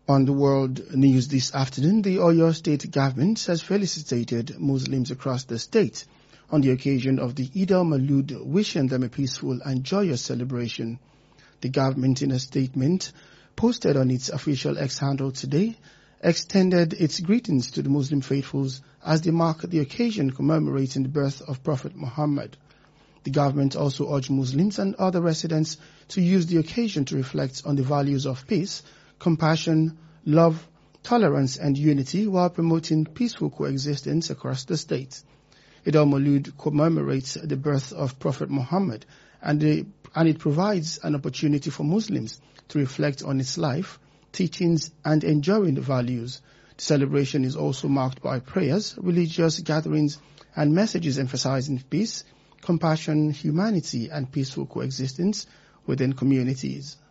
On the world news this afternoon, the Oyo State government has felicitated Muslims across the state on the occasion of the Eid al-Maulud, wishing them a peaceful and joyous celebration. The government, in a statement posted on its official X handle today, extended its greetings to the Muslim faithfuls as they mark the occasion commemorating the birth of Prophet Muhammad. The government also urged Muslims and other residents to use the occasion to reflect on the values of peace, compassion, love, tolerance and unity while promoting peaceful coexistence across the state. Eid al-Maulud commemorates the birth of Prophet Muhammad and it provides an opportunity for Muslims to reflect on its life, teachings and enduring values. The celebration is also marked by prayers, religious gatherings and messages emphasizing peace, compassion, humanity and peaceful coexistence within communities.